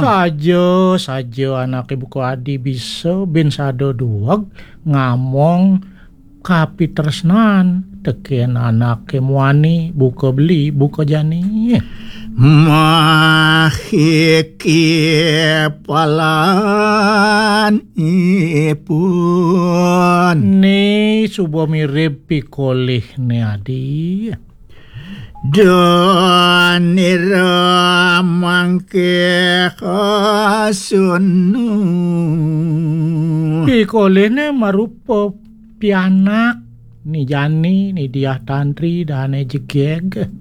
Saja anak ibu ko adi bisa ben sado duag ngamong kapi tresnan teken anak muani buka beli buka jani. Mahikipalan ipun Ni subuh mirip pikolih ni adi. Donira mangke kasunu Pikolih ni marupa pianak ni jani ni dia tantri dan jegeg.